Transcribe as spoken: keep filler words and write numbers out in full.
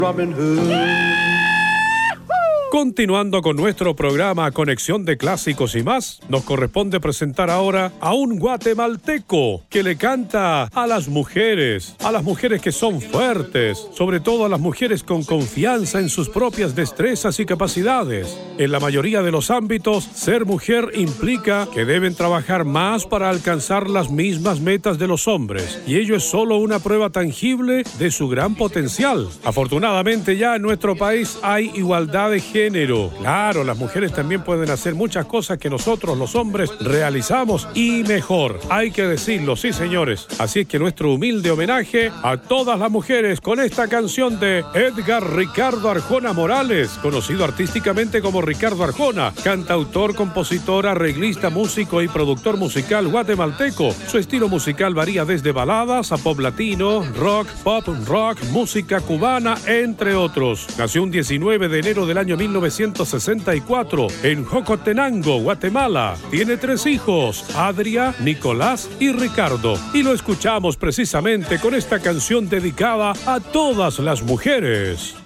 Robin Hood. Continuando con nuestro programa Conexión de Clásicos y más, nos corresponde presentar ahora a un guatemalteco que le canta a las mujeres, a las mujeres que son fuertes, sobre todo a las mujeres con confianza en sus propias destrezas y capacidades. En la mayoría de los ámbitos, ser mujer implica que deben trabajar más para alcanzar las mismas metas de los hombres, y ello es solo una prueba tangible de su gran potencial. Afortunadamente ya en nuestro país hay igualdad de género. Claro, las mujeres también pueden hacer muchas cosas que nosotros los hombres realizamos y mejor. Hay que decirlo, sí señores. Así es que nuestro humilde homenaje a todas las mujeres con esta canción de Edgar Ricardo Arjona Morales, conocido artísticamente como Ricardo Arjona, cantautor, compositor, arreglista, músico y productor musical guatemalteco. Su estilo musical varía desde baladas a pop latino, rock, pop, rock, música cubana, entre otros. Nació un diecinueve de enero del año mil novecientos sesenta y cuatro en Jocotenango, Guatemala. Tiene tres hijos, Adria, Nicolás y Ricardo. Y lo escuchamos precisamente con esta canción dedicada a todas las mujeres.